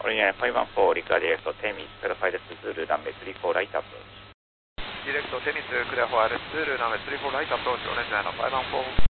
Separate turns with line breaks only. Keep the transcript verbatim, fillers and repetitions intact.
Original five one four, Rica direct to Temis, verify the Zulu runway three four right approach.
Direct to Temis, clear for Zulu runway three four right approach, orange line five one four.